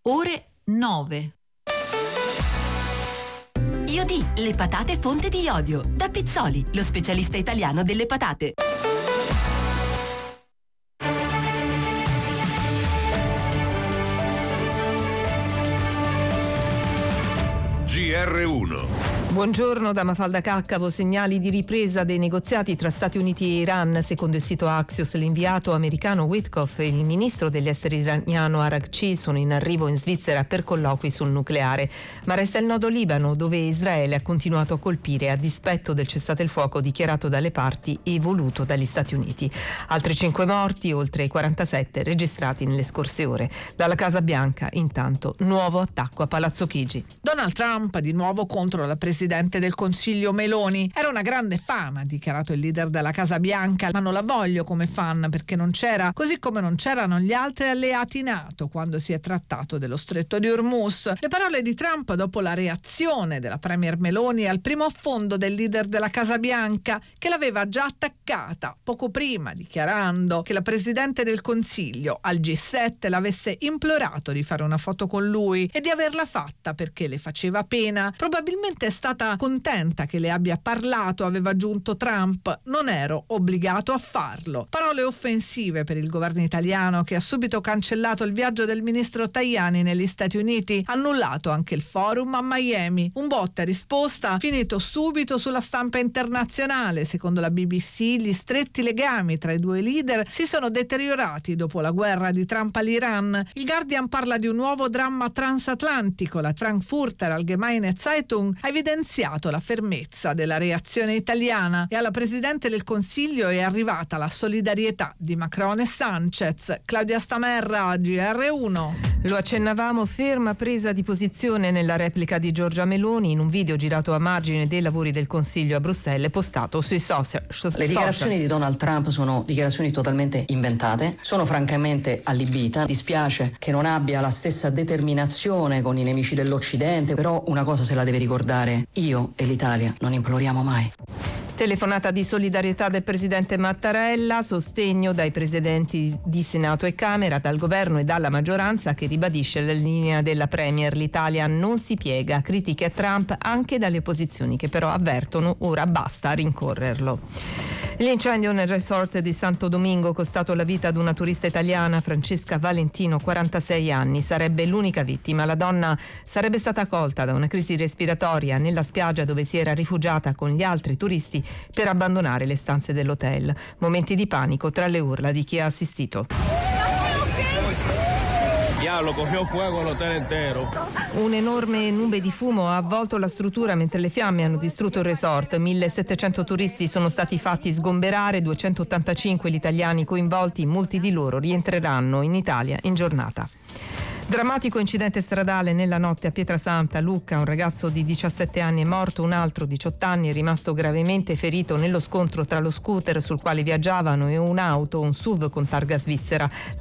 ore 9. Iodi, le patate fonte di iodio. Da Pizzoli, lo specialista italiano delle patate. GR1. Buongiorno da Mafalda Caccavo. Segnali di ripresa dei negoziati tra Stati Uniti e Iran. Secondo il sito Axios, l'inviato americano Witkoff e il ministro degli esteri iraniano Araghchi sono in arrivo in Svizzera per colloqui sul nucleare. Ma resta il nodo Libano, dove Israele ha continuato a colpire a dispetto del cessate il fuoco dichiarato dalle parti e voluto dagli Stati Uniti. Altri 5 morti, oltre i 47 registrati nelle scorse ore. Dalla Casa Bianca, intanto, nuovo attacco a Palazzo Chigi. Donald Trump di nuovo contro la Presidente del Consiglio Meloni. Era una grande fan, ha dichiarato il leader della Casa Bianca, ma non la voglio come fan perché non c'era, così come non c'erano gli altri alleati NATO quando si è trattato dello stretto di Hormuz. Le parole di Trump dopo la reazione della premier Meloni al primo affondo del leader della Casa Bianca, che l'aveva già attaccata poco prima, dichiarando che la Presidente del Consiglio al G7 l'avesse implorato di fare una foto con lui e di averla fatta perché le faceva pena. Probabilmente è stata contenta che le abbia parlato, aveva aggiunto Trump. Non ero obbligato a farlo. Parole offensive per il governo italiano, che ha subito cancellato il viaggio del ministro Tajani negli Stati Uniti, annullato anche il forum a Miami. Un botta e risposta finito subito sulla stampa internazionale. Secondo la BBC, gli stretti legami tra i due leader si sono deteriorati dopo la guerra di Trump all'Iran. Il Guardian parla di un nuovo dramma transatlantico. La Frankfurter Allgemeine Zeitung ha evidenziato la fermezza della reazione italiana e alla Presidente del Consiglio è arrivata la solidarietà di Macron e Sanchez. Claudia Stamerra, GR1. Lo accennavamo, ferma presa di posizione nella replica di Giorgia Meloni in un video girato a margine dei lavori del Consiglio a Bruxelles postato sui social. Le dichiarazioni di Donald Trump sono dichiarazioni totalmente inventate, sono francamente allibita, dispiace che non abbia la stessa determinazione con i nemici dell'Occidente, però una cosa se la deve ricordare: io e l'Italia non imploriamo mai. Telefonata di solidarietà del presidente Mattarella, sostegno dai presidenti di Senato e Camera, dal governo e dalla maggioranza, che ribadisce la linea della Premier. L'Italia non si piega, critiche a Trump anche dalle opposizioni, che però avvertono ora basta rincorrerlo. L'incendio nel resort di Santo Domingo, costato la vita ad una turista italiana, Francesca Valentino, 46 anni. Sarebbe l'unica vittima. La donna sarebbe stata colta da una crisi respiratoria nella spiaggia dove si era rifugiata con gli altri turisti per abbandonare le stanze dell'hotel. Momenti di panico tra le urla di chi ha assistito. Diavolo, cogió fuego l'hotel intero. Un'enorme nube di fumo ha avvolto la struttura mentre le fiamme hanno distrutto il resort. 1700 turisti sono stati fatti sgomberare, 285 gli italiani coinvolti, molti di loro rientreranno in Italia in giornata. Drammatico incidente stradale nella notte a Pietrasanta, Lucca. Un ragazzo di 17 anni è morto, un altro 18 anni è rimasto gravemente ferito nello scontro tra lo scooter sul quale viaggiavano e un'auto, un SUV con targa svizzera.